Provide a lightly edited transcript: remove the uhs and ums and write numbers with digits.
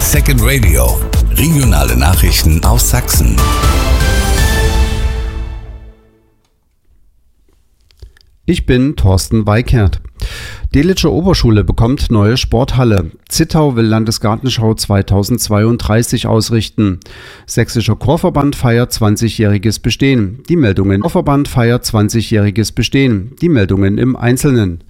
Second Radio. Regionale Nachrichten aus Sachsen. Ich bin Thorsten Weikert. Delitzsche Oberschule bekommt neue Sporthalle. Zittau will Landesgartenschau 2032 ausrichten. Sächsischer Chorverband feiert 20-jähriges Bestehen. Die Meldungen. Chorverband feiert 20-jähriges Bestehen. Die Meldungen im Einzelnen.